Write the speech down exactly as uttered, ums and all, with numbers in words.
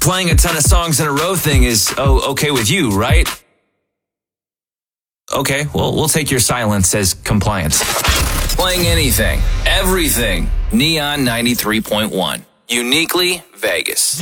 playing a ton of songs in a row thing is oh okay with you, right? Okay, well, we'll take your silence as compliance. Playing anything, everything. Neon ninety-three point one. Uniquely Vegas.